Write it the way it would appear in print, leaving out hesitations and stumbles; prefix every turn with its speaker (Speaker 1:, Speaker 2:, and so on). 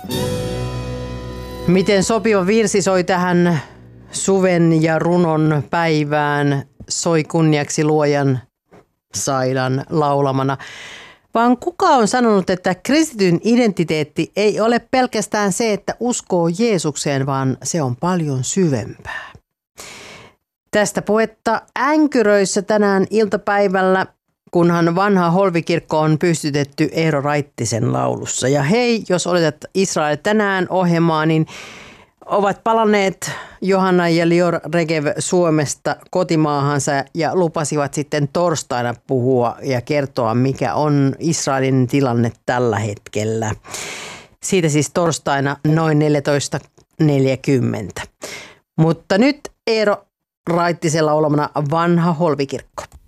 Speaker 1: Miten sopiva virsi soi tähän suven ja runon päivään, soi kunniaksi luojan saidan laulamana. Vaan kuka on sanonut, että kristityn identiteetti ei ole pelkästään se, että uskoo Jeesukseen, vaan se on paljon syvempää. Tästä puhetta änkyröissä tänään iltapäivällä, kunhan vanha Holvikirkko on pystytetty Eero Raittisen laulussa. Ja hei, jos odotat Israel tänään ohjelmaa, niin ovat palanneet Johanna ja Lior Regev Suomesta kotimaahansa ja lupasivat sitten torstaina puhua ja kertoa, mikä on Israelin tilanne tällä hetkellä. Siitä siis torstaina noin 14.40. Mutta nyt Eero Raittisen laulamana Vanha Holvikirkko.